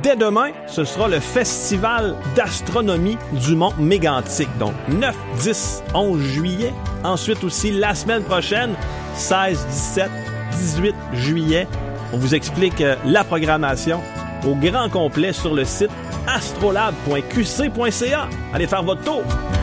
dès demain, ce sera le Festival d'astronomie du Mont Mégantic. Donc, 9, 10, 11 juillet. Ensuite aussi, la semaine prochaine, 16, 17, 18 juillet. On vous explique la programmation au grand complet sur le site astrolab.qc.ca. Allez faire votre tour!